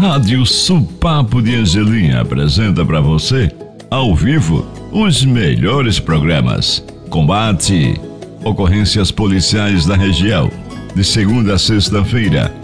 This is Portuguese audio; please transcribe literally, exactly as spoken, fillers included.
Rádio Supapo de Angelim apresenta para você, ao vivo, os melhores programas. Combate, ocorrências policiais da região, de segunda a sexta-feira,